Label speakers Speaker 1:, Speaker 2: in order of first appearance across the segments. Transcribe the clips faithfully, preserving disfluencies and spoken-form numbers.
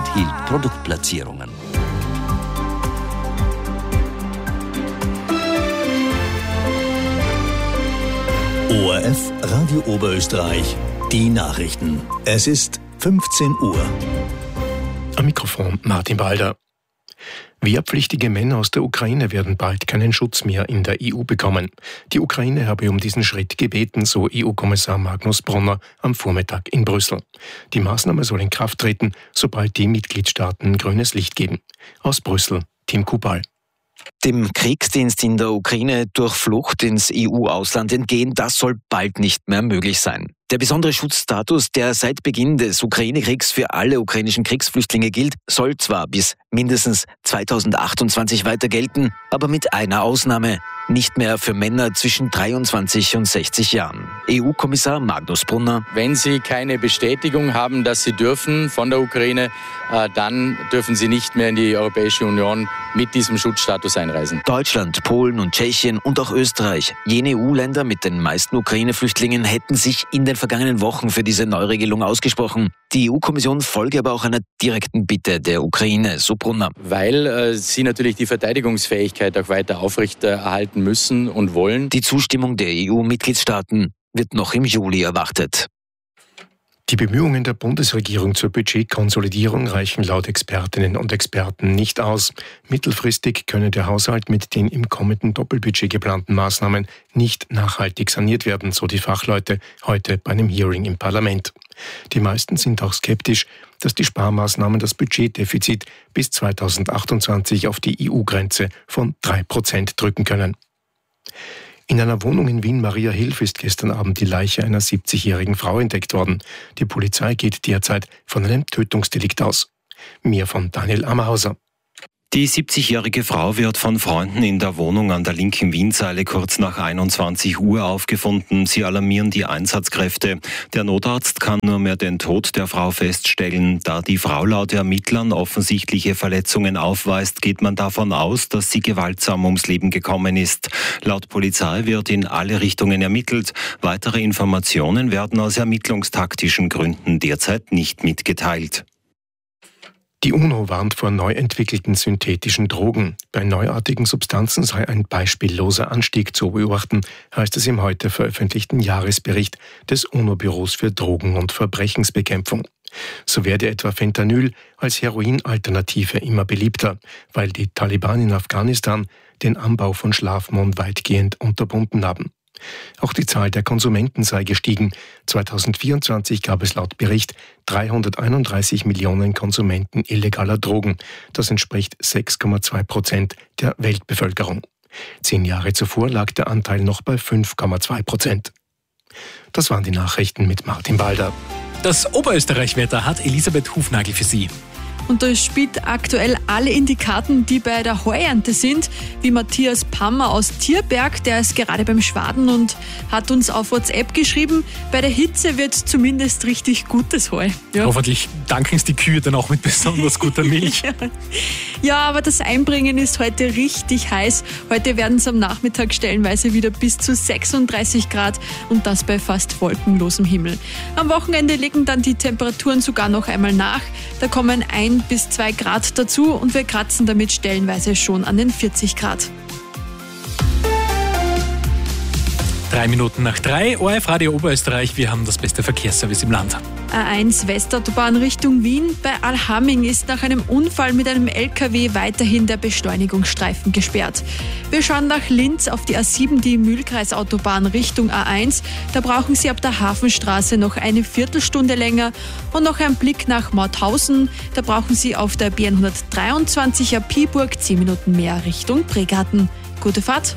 Speaker 1: enthielt Produktplatzierungen.
Speaker 2: O R F Radio Oberösterreich, die Nachrichten. Es ist fünfzehn Uhr.
Speaker 3: Am Mikrofon Martin Balder. Wehrpflichtige Männer aus der Ukraine werden bald keinen Schutz mehr in der E U bekommen. Die Ukraine habe um diesen Schritt gebeten, so E U-Kommissar Magnus Brunner am Vormittag in Brüssel. Die Maßnahme soll in Kraft treten, sobald die Mitgliedstaaten grünes Licht geben. Aus Brüssel, Tim Kubal.
Speaker 4: Dem Kriegsdienst in der Ukraine durch Flucht ins E U-Ausland entgehen, das soll bald nicht mehr möglich sein. Der besondere Schutzstatus, der seit Beginn des Ukraine-Kriegs für alle ukrainischen Kriegsflüchtlinge gilt, soll zwar bis mindestens zweitausendachtundzwanzig weiter gelten, aber mit einer Ausnahme: nicht mehr für Männer zwischen dreiundzwanzig und sechzig Jahren. E U-Kommissar Magnus Brunner:
Speaker 5: Wenn Sie keine Bestätigung haben, dass Sie dürfen von der Ukraine, dann dürfen Sie nicht mehr in die Europäische Union mit diesem Schutzstatus einreisen.
Speaker 4: Deutschland, Polen und Tschechien und auch Österreich, jene E U-Länder mit den meisten Ukraine-Flüchtlingen, hätten sich in den vergangenen Wochen für diese Neuregelung ausgesprochen. Die E U-Kommission folge aber auch einer direkten Bitte der Ukraine, so Brunner.
Speaker 5: Weil äh, sie natürlich die Verteidigungsfähigkeit auch weiter aufrechterhalten müssen und wollen.
Speaker 4: Die Zustimmung der E U-Mitgliedstaaten wird noch im Juli erwartet.
Speaker 3: Die Bemühungen der Bundesregierung zur Budgetkonsolidierung reichen laut Expertinnen und Experten nicht aus. Mittelfristig könne der Haushalt mit den im kommenden Doppelbudget geplanten Maßnahmen nicht nachhaltig saniert werden, so die Fachleute heute bei einem Hearing im Parlament. Die meisten sind auch skeptisch, dass die Sparmaßnahmen das Budgetdefizit bis zweitausendachtundzwanzig auf die E U-Grenze von drei Prozent drücken können. In einer Wohnung in Wien-Mariahilf ist gestern Abend die Leiche einer siebzigjährigen Frau entdeckt worden. Die Polizei geht derzeit von einem Tötungsdelikt aus. Mehr von Daniel Ammerhauser.
Speaker 6: Die siebzigjährige Frau wird von Freunden in der Wohnung an der linken Wienseile kurz nach einundzwanzig Uhr aufgefunden. Sie alarmieren die Einsatzkräfte. Der Notarzt kann nur mehr den Tod der Frau feststellen. Da die Frau laut Ermittlern offensichtliche Verletzungen aufweist, geht man davon aus, dass sie gewaltsam ums Leben gekommen ist. Laut Polizei wird in alle Richtungen ermittelt. Weitere Informationen werden aus ermittlungstaktischen Gründen derzeit nicht mitgeteilt.
Speaker 3: Die UNO warnt vor neu entwickelten synthetischen Drogen. Bei neuartigen Substanzen sei ein beispielloser Anstieg zu beobachten, heißt es im heute veröffentlichten Jahresbericht des UNO-Büros für Drogen- und Verbrechensbekämpfung. So werde etwa Fentanyl als Heroinalternative immer beliebter, weil die Taliban in Afghanistan den Anbau von Schlafmohn weitgehend unterbunden haben. Auch die Zahl der Konsumenten sei gestiegen. zweitausendvierundzwanzig gab es laut Bericht dreihunderteinunddreißig Millionen Konsumenten illegaler Drogen. Das entspricht sechs Komma zwei Prozent der Weltbevölkerung. Zehn Jahre zuvor lag der Anteil noch bei fünf Komma zwei Prozent. Das waren die Nachrichten mit Martin Balder.
Speaker 7: Das Oberösterreich-Wetter hat Elisabeth Hufnagel für Sie.
Speaker 8: Und da spielt aktuell alle in die Karten, die bei der Heuernte sind, wie Matthias Pammer aus Tierberg, der ist gerade beim Schwaden und hat uns auf WhatsApp geschrieben, bei der Hitze wird zumindest richtig gutes Heu. Ja.
Speaker 7: Hoffentlich danken es die Kühe dann auch mit besonders guter Milch.
Speaker 8: ja. ja, aber das Einbringen ist heute richtig heiß. Heute werden es am Nachmittag stellenweise wieder bis zu sechsunddreißig Grad und das bei fast wolkenlosem Himmel. Am Wochenende legen dann die Temperaturen sogar noch einmal nach. Da kommen ein bis zwei Grad dazu und wir kratzen damit stellenweise schon an den vierzig Grad.
Speaker 7: Drei Minuten nach drei, O R F Radio Oberösterreich, wir haben das beste Verkehrsservice im Land.
Speaker 8: A eins Westautobahn Richtung Wien. Bei Alhaming ist nach einem Unfall mit einem L K W weiterhin der Beschleunigungsstreifen gesperrt. Wir schauen nach Linz auf die A sieben, die Mühlkreisautobahn Richtung A eins. Da brauchen Sie ab der Hafenstraße noch eine Viertelstunde länger. Und noch ein Blick nach Mauthausen. Da brauchen Sie auf der B hundertdreiundzwanzig ab Piburg zehn Minuten mehr Richtung Pregarten. Gute Fahrt!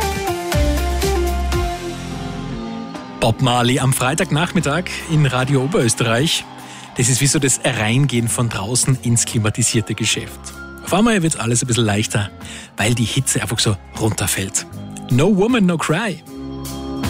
Speaker 7: Bob Marley am Freitagnachmittag in Radio Oberösterreich. Das ist wie so das Reingehen von draußen ins klimatisierte Geschäft. Auf einmal wird alles ein bisschen leichter, weil die Hitze einfach so runterfällt. No Woman, No Cry.